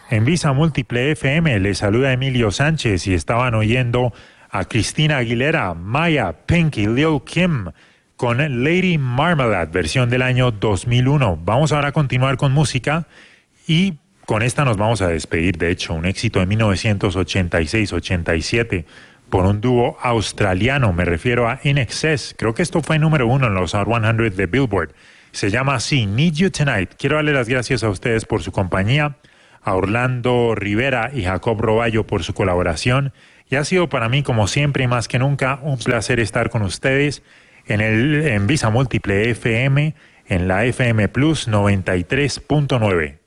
En Visa Múltiple FM les saluda Emilio Sánchez y estaban oyendo a Cristina Aguilera, Maya, Pink y Lil Kim con Lady Marmalade, versión del año 2001. Vamos ahora a continuar con música y con esta nos vamos a despedir. De hecho, un éxito de 1986-87 por un dúo australiano, me refiero a In Excess. Creo que esto fue número 1 en los Hot 100 de Billboard. Se llama así, Need You Tonight. Quiero darle las gracias a ustedes por su compañía, a Orlando Rivera y Jacob Roballo por su colaboración. Y ha sido para mí, como siempre y más que nunca, un placer estar con ustedes en Visa Múltiple FM, en la FM Plus 93.9.